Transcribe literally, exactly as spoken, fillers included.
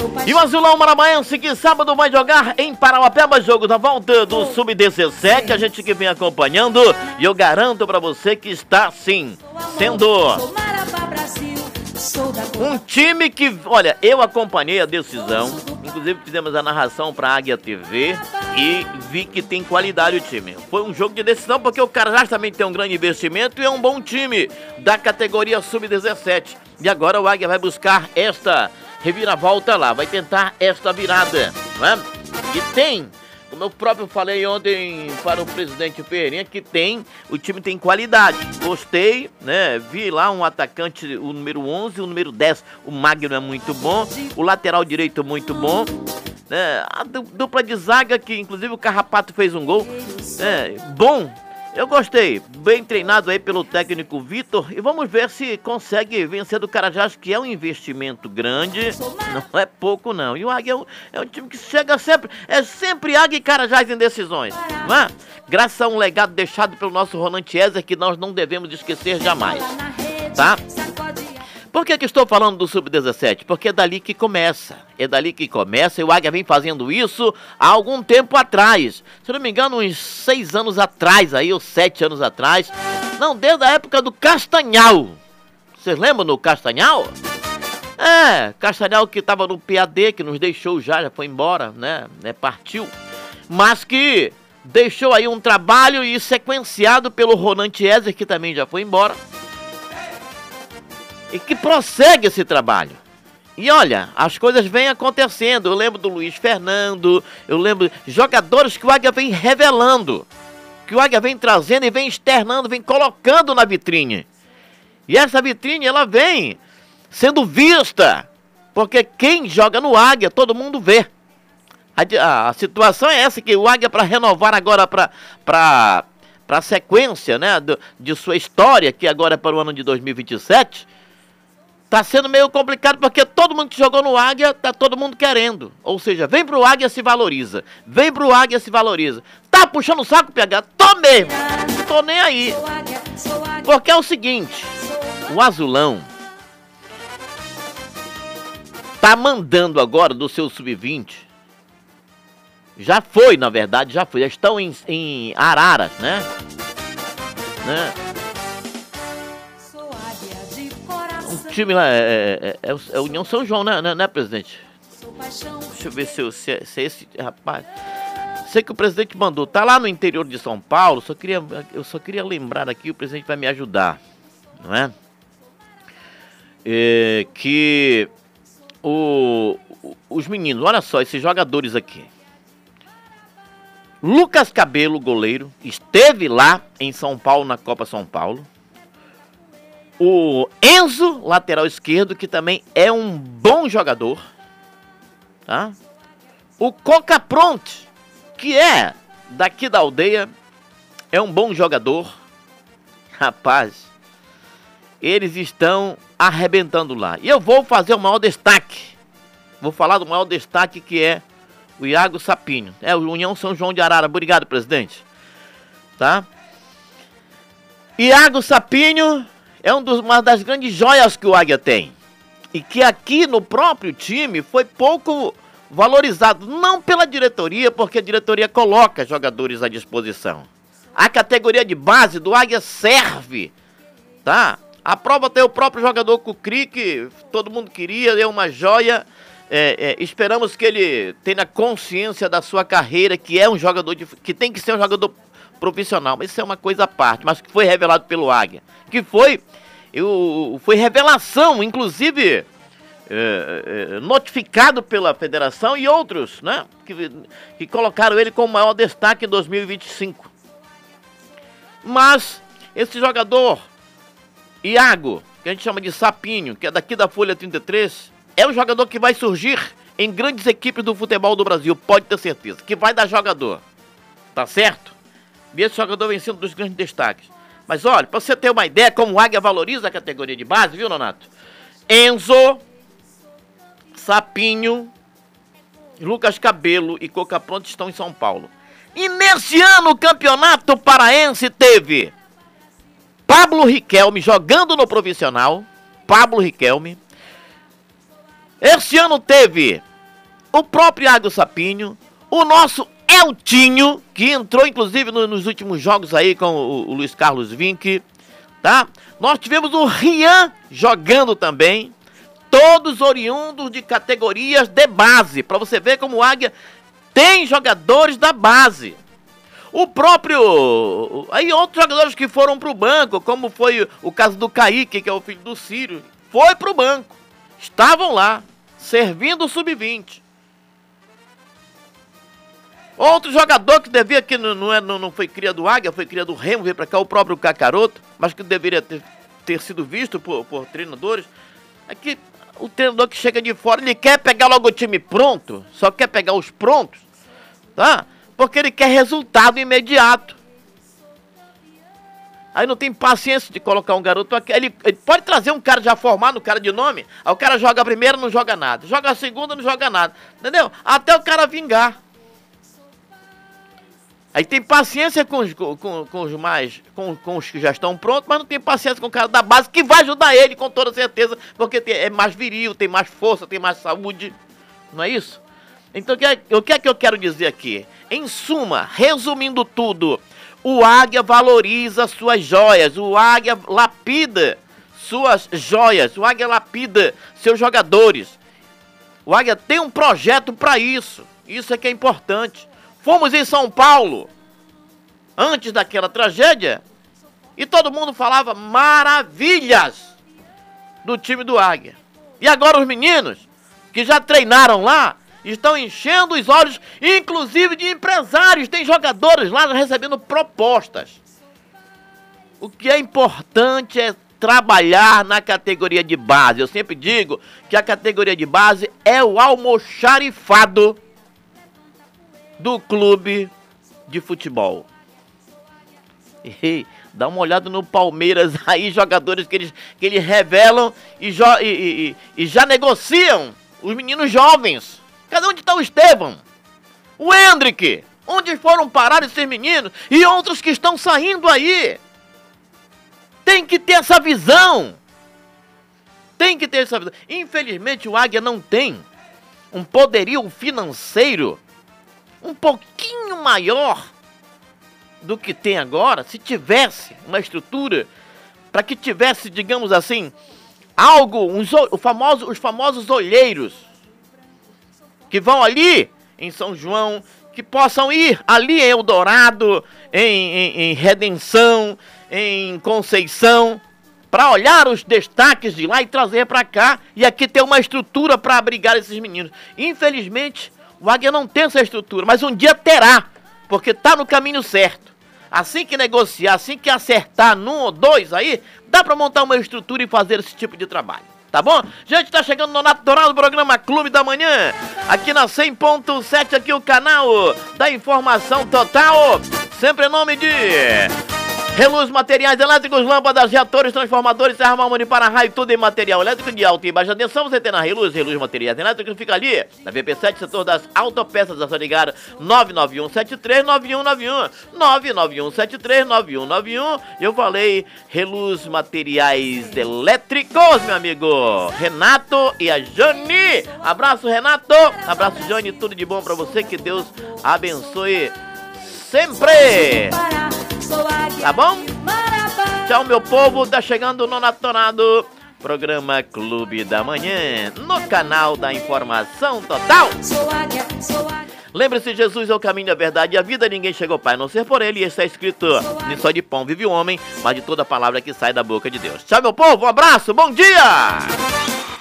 E o Azulão Maranhense que sábado vai jogar em Parauapebas, jogo da volta do sub dezessete, a gente que vem acompanhando, e eu garanto pra você que está sim, sendo um time que, olha, eu acompanhei a decisão, inclusive fizemos a narração pra Águia T V e vi que tem qualidade o time. Foi um jogo de decisão porque o Carajás também tem um grande investimento e é um bom time da categoria sub dezessete. E agora o Águia vai buscar esta reviravolta lá, vai tentar esta virada, né? E tem, como eu próprio falei ontem para o presidente Ferreirinha, que tem, o time tem qualidade. Gostei, né? Vi lá um atacante, o número onze, o número dez, o Magno é muito bom, o lateral direito muito bom, né? A dupla de zaga, que inclusive o Carrapato fez um gol, né? Bom. Eu gostei, bem treinado aí pelo técnico Vitor, e vamos ver se consegue vencer do Carajás, que é um investimento grande, não é pouco não. E o Águia é um, é um time que chega sempre, é sempre Águia e Carajás em decisões, não é? Graças a um legado deixado pelo nosso Ronan Tieser, que nós não devemos esquecer jamais, tá? Por que que estou falando do sub dezessete? Porque é dali que começa, é dali que começa, e o Águia vem fazendo isso há algum tempo atrás. Se não me engano, uns seis anos atrás, aí, ou sete anos atrás. Não, desde a época do Castanhal. Vocês lembram do Castanhal? É, Castanhal que estava no P A D, que nos deixou já, já foi embora, né, né, partiu. Mas que deixou aí um trabalho e sequenciado pelo Ronan Tieser, que também já foi embora. E que prossegue esse trabalho. E olha, as coisas vêm acontecendo. Eu lembro do Luiz Fernando, eu lembro de jogadores que o Águia vem revelando, que o Águia vem trazendo e vem externando, vem colocando na vitrine. E essa vitrine, ela vem sendo vista, porque quem joga no Águia, todo mundo vê. A, a, a situação é essa, que o Águia, para renovar agora para para a sequência, né, do, de sua história, que agora é para o ano de dois mil e vinte e sete... tá sendo meio complicado, porque todo mundo que jogou no Águia, tá todo mundo querendo. Ou seja, vem pro Águia, se valoriza. Vem pro Águia, se valoriza. Tá puxando o saco, P H? Tô mesmo. Não tô nem aí. Porque é o seguinte, o Azulão tá mandando agora do seu sub vinte. Já foi, na verdade, já foi. Já estão em, em Araras, né? Né? O time lá é, é, é, é União São João, né, né, né, presidente? Deixa eu ver se, eu, se, é, se é esse rapaz. Sei que o presidente mandou, tá lá no interior de São Paulo. Só queria, eu só queria lembrar aqui, o presidente vai me ajudar, não é? É que o, os meninos, olha só, esses jogadores aqui. Lucas Cabelo, goleiro, esteve lá em São Paulo, na Copa São Paulo. O Enzo, lateral esquerdo, que também é um bom jogador, tá? O Coca Pronte, que é daqui da aldeia, é um bom jogador. Rapaz, eles estão arrebentando lá. E eu vou fazer o maior destaque. Vou falar do maior destaque, que é o Iago Sapinho. É o União São João de Arara. Obrigado, presidente. Tá? Iago Sapinho é um dos, uma das grandes joias que o Águia tem. E que aqui no próprio time foi pouco valorizado. Não pela diretoria, porque a diretoria coloca jogadores à disposição. A categoria de base do Águia serve, tá? A prova tem o próprio jogador Cucri, que todo mundo queria, é uma joia. É, é, esperamos que ele tenha consciência da sua carreira, que é um jogador de, que tem que ser um jogador profissional, mas isso é uma coisa à parte, mas que foi revelado pelo Águia, que foi, eu, foi revelação, inclusive é, é, notificado pela federação e outros, né, que, que colocaram ele como maior destaque em dois mil e vinte e cinco. Mas esse jogador, Iago, que a gente chama de Sapinho, que é daqui da Folha trinta e três, é um jogador que vai surgir em grandes equipes do futebol do Brasil, pode ter certeza, que vai dar jogador, tá certo? E esse jogador vem sendo dos grandes destaques. Mas olha, para você ter uma ideia como o Águia valoriza a categoria de base, viu, Nonato? Enzo, Sapinho, Lucas Cabelo e Coca Pronto estão em São Paulo. E nesse ano o Campeonato Paraense teve Pablo Riquelme jogando no profissional. Pablo Riquelme. Esse ano teve o próprio Iago Sapinho, o nosso Eltinho, que entrou inclusive no, nos últimos jogos aí com o, o Luiz Carlos Vinck, tá? Nós tivemos o Rian jogando também, todos oriundos de categorias de base, para você ver como o Águia tem jogadores da base. O próprio... Aí outros jogadores que foram pro banco, como foi o caso do Kaique, que é o filho do Círio, foi pro banco. Estavam lá, servindo o sub vinte. Outro jogador que devia, que não, não, é, não, não foi cria do Águia, foi cria do Remo, veio pra cá, o próprio Cacaroto, mas que deveria ter, ter sido visto por, por treinadores, é que o treinador que chega de fora, ele quer pegar logo o time pronto, só quer pegar os prontos, tá? Porque ele quer resultado imediato. Aí não tem paciência de colocar um garoto aqui. Ele, ele pode trazer um cara já formado, um cara de nome. Aí o cara joga a primeira, não joga nada. Joga a segunda, não joga nada. Entendeu? Até o cara vingar. Aí tem paciência com os, com, com os mais, com, com os que já estão prontos, mas não tem paciência com o cara da base, que vai ajudar ele com toda certeza, porque tem, é mais viril, tem mais força, tem mais saúde. Não é isso? Então o que, é, o que é que eu quero dizer aqui? Em suma, resumindo tudo, o Águia valoriza suas joias, o Águia lapida suas joias, o Águia lapida seus jogadores. O Águia tem um projeto para isso, isso é que é importante. Fomos em São Paulo, antes daquela tragédia, e todo mundo falava maravilhas do time do Águia. E agora os meninos, que já treinaram lá, estão enchendo os olhos, inclusive de empresários. Tem jogadores lá recebendo propostas. O que é importante é trabalhar na categoria de base. Eu sempre digo que a categoria de base é o almoxarifado do clube de futebol. E dá uma olhada no Palmeiras aí, jogadores que eles, que eles revelam e, jo e, e, e já negociam os meninos jovens. Cadê onde está o Estevão? O Hendrick? Onde foram parar esses meninos? E outros que estão saindo aí? Tem que ter essa visão. Tem que ter essa visão. Infelizmente o Águia não tem um poderio financeiro um pouquinho maior do que tem agora. Se tivesse uma estrutura para que tivesse, digamos assim, algo, uns, o famoso, os famosos olheiros que vão ali em São João, que possam ir ali em Eldorado, em, em, em Redenção, em Conceição, para olhar os destaques de lá e trazer para cá, e aqui ter uma estrutura para abrigar esses meninos. Infelizmente, o Águia não tem essa estrutura, mas um dia terá, porque está no caminho certo. Assim que negociar, assim que acertar num ou dois aí, dá para montar uma estrutura e fazer esse tipo de trabalho. Tá bom? Gente, tá chegando no natural do programa Clube da Manhã, aqui na cem ponto sete, aqui o canal da informação total, sempre em nome de Reluz Materiais Elétricos, lâmpadas, reatores, transformadores, serra mármore para raio, tudo em material elétrico de alta e baixa tensão. Você tem na Reluz, Reluz Materiais Elétricos, fica ali na V P sete, setor das autopeças. É só ligar nove nove um sete três nove um nove um, nove nove um sete três nove um nove um. Eu falei Reluz Materiais Elétricos, meu amigo Renato e a Jane. Abraço, Renato, abraço, Jane, tudo de bom pra você, que Deus abençoe sempre. Tá bom? Tchau, meu povo. Tá chegando no Natonado, programa Clube da Manhã, no canal da Informação Total. Lembre-se, Jesus é o caminho, a verdade e a vida. Ninguém chegou ao Pai a não ser por ele. E está escrito: nem só de pão vive o homem, mas de toda palavra que sai da boca de Deus. Tchau, meu povo. Um abraço. Bom dia.